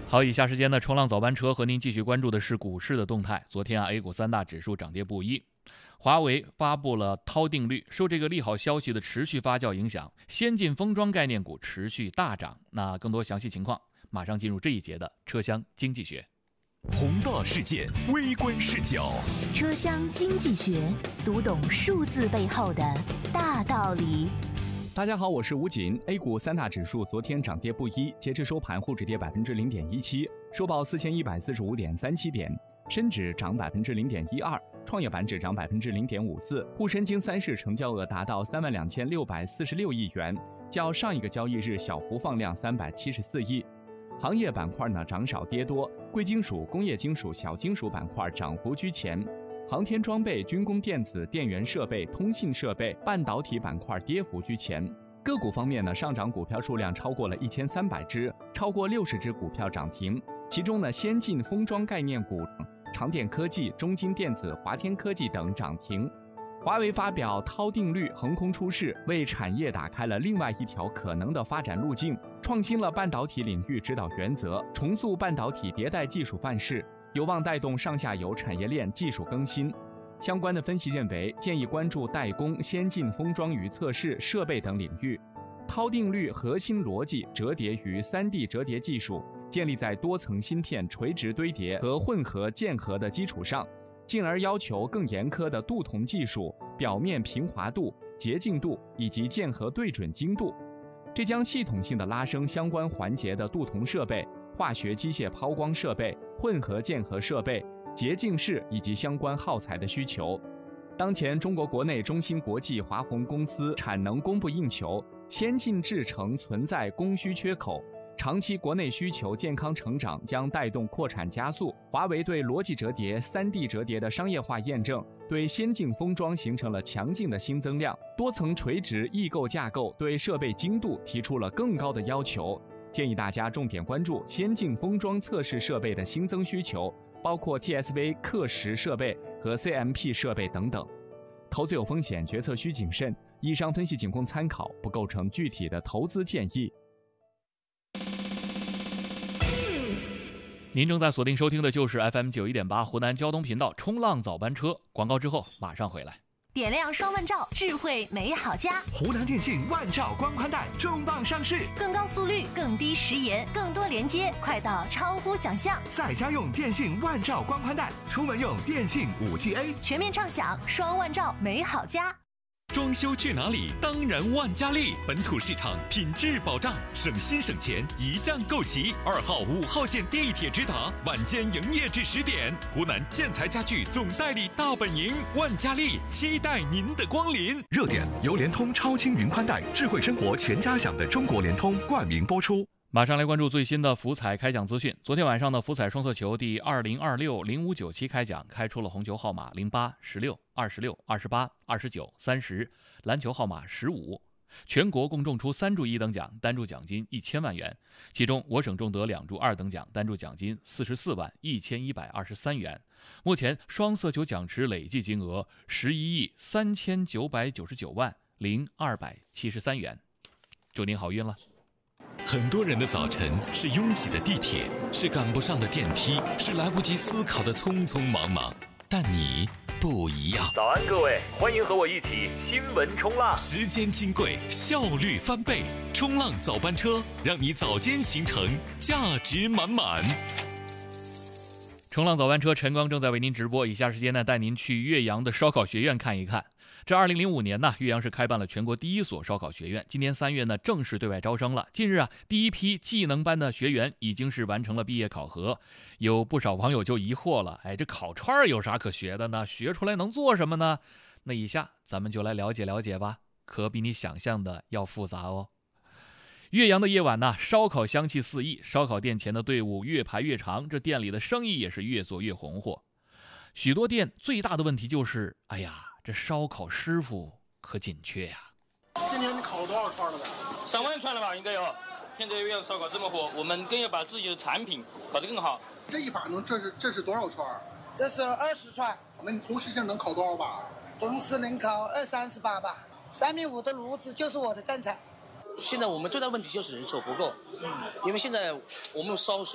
好，以下时间呢，冲浪早班车和您继续关注的是股市的动态。昨天A 股三大指数涨跌不一，华为发布了涛定律，受这个利好消息的持续发酵影响，先进封装概念股持续大涨。那更多详细情况，马上进入这一节的车厢经济学。 宏大事件，微观视角， 车厢经济学，读懂数字背后的大道理。 大家好，我是吴锦。A 股三大指数昨天涨跌不一，截至收盘，沪指跌0.17%，收报4145.37点；深指涨0.12%，创业板指涨0.54%。沪深京三市成交额达到32646亿元，较上一个交易日小幅放量374亿。行业板块呢涨少跌多，贵金属、工业金属、小金属板块涨幅居前。航天装备、军工电子、电源设备、通信设备、半导体板块跌幅居前。个股方面呢，上涨股票数量超过了1300只，超过60只股票涨停。其中呢，先进封装概念股长电科技、中金电子、华天科技等涨停。华为发表涛定律横空出世，为产业打开了另外一条可能的发展路径，创新了半导体领域指导原则，重塑半导体迭代技术范式，有望带动上下游产业链技术更新。相关的分析认为，建议关注代工、先进封装与测试、设备等领域。涛定律核心逻辑折叠于 3D 折叠技术，建立在多层芯片垂直堆叠和混合键合的基础上，进而要求更严苛的镀铜技术、表面平滑度、洁净度以及键合对准精度。这将系统性地拉升相关环节的镀铜设备、化学机械抛光设备、混合键合设备、洁净室以及相关耗材的需求。当前中国国内中芯国际、华虹公司产能供不应求，先进制程存在供需缺口，长期国内需求健康成长将带动扩产加速。华为对逻辑折叠、3D 折叠的商业化验证，对先进封装形成了强劲的新增量。多层垂直异构架构对设备精度提出了更高的要求。建议大家重点关注先进封装测试设备的新增需求，包括 TSV 刻蚀设备和 CMP 设备等等。投资有风险，决策需谨慎。以上分析仅供参考，不构成具体的投资建议。 您正在锁定收听的就是 FM 91.8湖南交通频道冲浪早班车。广告之后马上回来。 点亮双万兆，智慧美好家。 湖南电信万兆光宽带重磅上市， 更高速率，更低时延，更多连接，快到超乎想象。 在家用电信万兆光宽带，出门用电信5G A， 全面畅享双万兆美好家。 装修去哪里？当然万家丽，本土市场，品质保障，省心省钱，一站购齐。2号、5号线地铁直达，晚间营业至10点。湖南建材家具总代理大本营，万家丽期待您的光临。 热点由联通超轻云宽带，智慧生活全家享的中国联通冠名播出。 马上来关注最新的福彩开奖资讯。昨天晚上的福彩双色球第2026-059期开奖，开出了红球号码08、16、26、28、29、30，蓝球号码15。全国共中出3注1等奖，单注奖金1000万元。其中我省中得2注2等奖，单注奖金44万1123元。目前双色球奖池累计金额11亿3999万0273元。祝您好运了。 很多人的早晨是拥挤的地铁，是赶不上的电梯，是来不及思考的匆匆忙忙，但你不一样。 早安各位，欢迎和我一起新闻冲浪。 时间金贵，效率翻倍，冲浪早班车让你早间行程价值满满。 冲浪早班车晨光正在为您直播，以下时间呢带您去岳阳的烧烤学院看一看。这2005年呢，岳阳市开办了全国第1所烧烤学院。今年3月呢，正式对外招生了。近日啊，第一批技能班的学员已经是完成了毕业考核。有不少网友就疑惑了，这烤串有啥可学的呢？学出来能做什么呢？那以下咱们就来了解了解吧，可比你想象的要复杂哦。岳阳的夜晚呢，烧烤香气四溢，烧烤店前的队伍越排越长，这店里的生意也是越做越红火。许多店最大的问题就是，这烧烤师傅可紧缺呀。 今天你烤了多少串了呗 ？3万串了吧，应该有。现在岳阳烧烤这么火，我们更要把自己的产品搞得更好。 这一把这是多少串？ 这是20串。 那你同时现在能烤多少把？ 同时能烤20-30把吧。3.5米的炉子就是我的战场。 现在我们最大的问题就是人手不够，因为现在我们烧